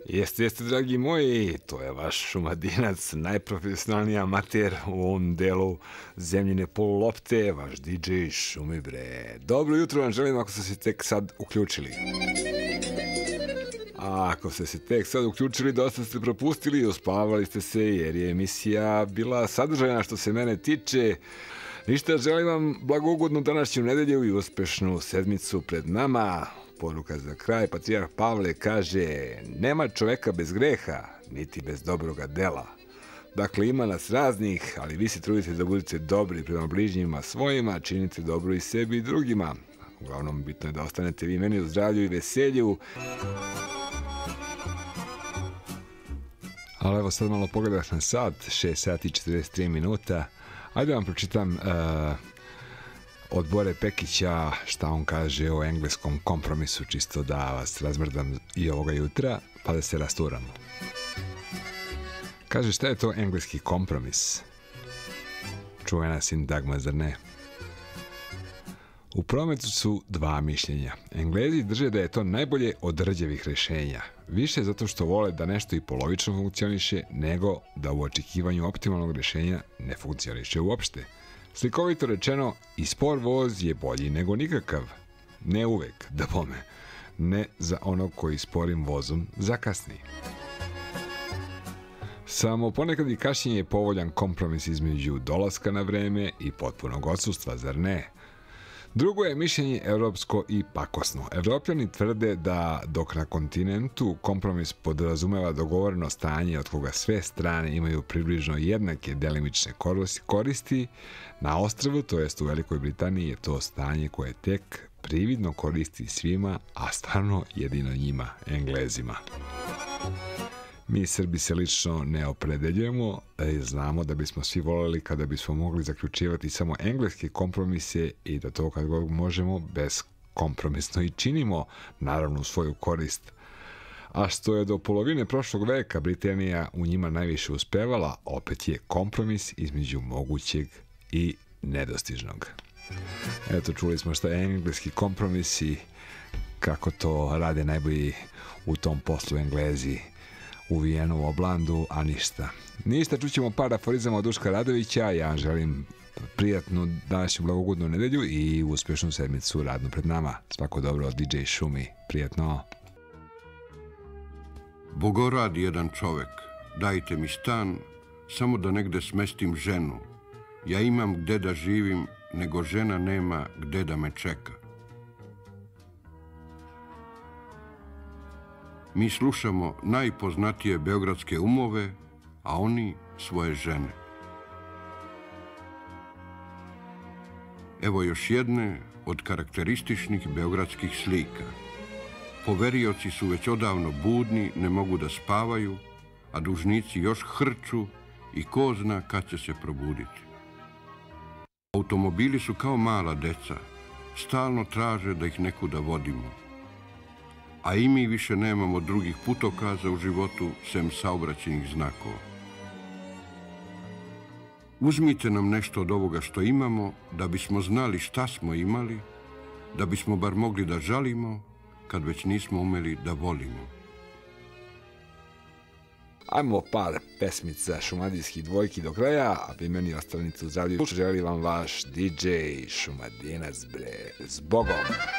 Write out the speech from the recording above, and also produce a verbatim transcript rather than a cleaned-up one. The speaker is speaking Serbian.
Jeste, jeste, dragi moji, to je vaš Šumadinac, najprofesionalniji amater u ovom delu zemljine polulopte, vaš di džej Šumi, bre. Dobro jutro vam želim ako ste se tek sad uključili. A ako ste se tek sad uključili, dosta ste propustili i uspavali ste se jer je emisija bila sadržajna što se mene tiče. Ništa, želim vam blagougodnu današnju nedelju i uspešnu sedmicu pred nama. Poruka za kraj, patrijarh Pavle kaže: nema čoveka bez greha, niti bez dobroga dela. Dakle, ima nas raznih, ali vi se trudite da budete dobri prema bližnjima svojima, činite dobro i sebi i drugima. Uglavnom, bitno je da ostanete vi meni u zdravlju i veselju. Ali evo sad malo pogledaš na sat, šest sati i četrdeset tri minuta. Ajde vam pročitam uh, od Bore Pekića šta on kaže o engleskom kompromisu, čisto da vas razmrdam i ovoga jutra, pa da se rasturamo. Kaže, šta je to engleski kompromis? Čuvena sintagma, zar ne? U prometu su dva mišljenja. Englezi drže da je to najbolje od rđevih rešenja. Više zato što vole da nešto i polovično funkcioniše, nego da u očekivanju optimalnog rešenja ne funkcioniše uopšte. Slikovito rečeno, i spor voz je bolji nego nikakav. Ne uvek, da pome. Ne za onog koji sporim vozom zakasni. Samo ponekad i kašnjenje je povoljan kompromis između dolaska na vreme i potpunog odsustva, zar ne? Drugo je mišljenje evropsko i pakosno. Evropljani tvrde da dok na kontinentu kompromis podrazumeva dogovoreno stanje od koga sve strane imaju približno jednake delimične koristi, na ostrvu, to jest u Velikoj Britaniji, je to stanje koje tek prividno koristi svima, a stvarno jedino njima, Englezima. Mi Srbi se lično ne opredeljujemo, znamo da bismo svi voljeli kada bismo mogli zaključivati samo engleske kompromise i da to kad god možemo bezkompromisno i činimo, naravno u svoju korist. A što je do polovine prošlog veka Britanija u njima najviše uspevala, opet je kompromis između mogućeg i nedostižnog. Eto, čuli smo šta je engleski kompromis i kako to rade najbolji u tom poslu Englezi. Uvijeno u oblandu, a ništa. Ništa, čućemo par aforizama od Duška Radovića. Ja vam želim prijatnu današnju blagogodnu nedelju i uspješnu sedmicu radnu pred nama. Svako dobro od di džej Šumi. Prijatno. Bogorad jedan čovek, dajte mi stan, samo da negde smestim ženu. Ja imam gde da živim, nego žena nema gde da me čeka. Mi slušamo najpoznatije beogradske umove, a oni svoje žene. Evo još jedne od karakterističnih beogradskih slika. Poverioci su već odavno budni, ne mogu da spavaju, a dužnici još hrču i ko zna kad će se probuditi. Automobili su kao mala deca, stalno traže da ih nekuda vodimo. A i mi više nemamo drugih putokaza u životu sem saobraćajnih znakova. Uzmite nam nešto od ovoga što imamo, da bismo znali šta smo imali, da bismo bar mogli da žalimo, kad već nismo umeli da volimo. Ajmo par pesmica šumadijskih dvojki do kraja, a vi meni ostavnicu zdravlju. Želim vam vaš di džej Šumadinac, bre. S Bogom!